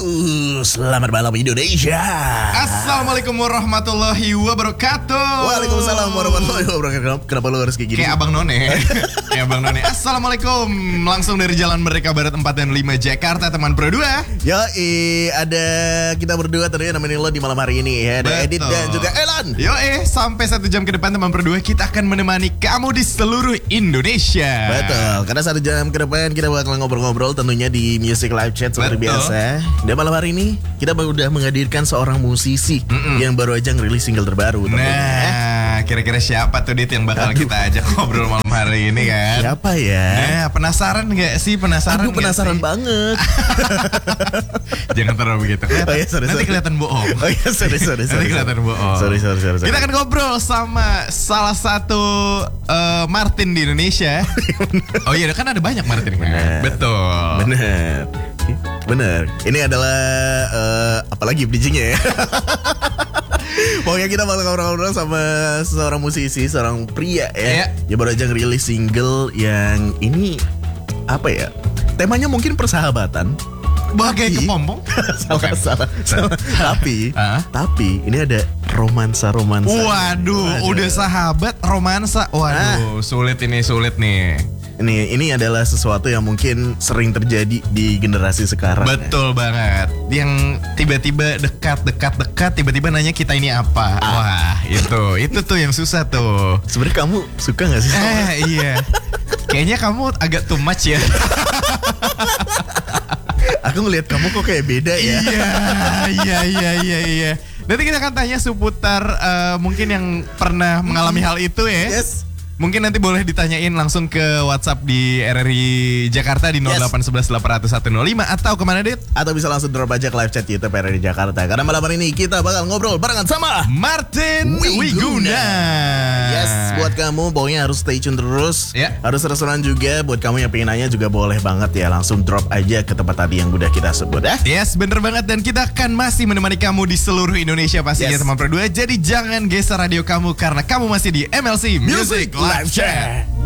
Selamat malam Indonesia. Assalamualaikum warahmatullahi wabarakatuh. Waalaikumsalam warahmatullahi wabarakatuh. Kenapa lu harus kayak gini? Kayak Abang None. Kayak Abang None. Assalamualaikum. Langsung dari Jalan Merdeka Barat 4 dan 5 Jakarta, teman Pro 2. Ada kita berdua tentunya nemenin lo di malam hari ini ya. Ada Edit dan juga Elan. Sampai 1 jam ke depan teman Pro 2 kita akan menemani kamu di seluruh Indonesia. Betul. Karena 1 jam ke depan kita bakal ngobrol-ngobrol tentunya di Music Live Chat seperti biasa. Dan malam hari ini kita udah menghadirkan seorang musisi yang baru aja ngerilis single terbaru. Nah, kira-kira siapa tuh Dit yang bakal kita ajak ngobrol malam hari ini kan? Siapa ya? Nah, penasaran gak sih? Penasaran? Aku penasaran banget. Jangan terlalu begitu. Nanti kelihatan bohong. Sorry. Nanti kelihatan bohong. Sorry. Kita akan ngobrol sama salah satu Martin di Indonesia. Oh iya, kan ada banyak Martin kan? Betul. Bener. Ini adalah apalagi bridgingnya ya. Pokoknya kita bakal ngobrol sama seorang musisi, seorang pria ya. Dia baru aja ngerilis single yang ini apa ya? Temanya mungkin persahabatan. Bagai kepompong. Salah. Tapi ini ada romansa. Waduh, udah sahabat romansa. Waduh, sulit nih. Ini adalah sesuatu yang mungkin sering terjadi di generasi sekarang. Betul banget. Yang tiba-tiba dekat, tiba-tiba nanya kita ini apa. Wah, itu tuh yang susah tuh. Sebenarnya kamu suka gak sih? Iya. Kayaknya kamu agak too much ya. Aku ngelihat kamu kok kayak beda ya. Iya. Nanti kita akan tanya seputar mungkin yang pernah mengalami hal itu ya. Yes. Mungkin nanti boleh ditanyain langsung ke WhatsApp di RRI Jakarta di 0811 800 105 atau kemana Dit? Atau bisa langsung drop aja ke live chat YouTube RRI Jakarta. Karena malam hari ini kita bakal ngobrol barengan sama Martin Wiguna. Yes, buat kamu pokoknya harus stay tune terus. Harus restoran juga. Buat kamu yang pengen nanya juga boleh banget ya. Langsung drop aja ke tempat tadi yang udah kita sebut ya. Yes, bener banget. Dan kita akan masih menemani kamu di seluruh Indonesia pastinya teman Pro 2. Jadi jangan geser radio kamu karena kamu masih di MLC Music Live Chat.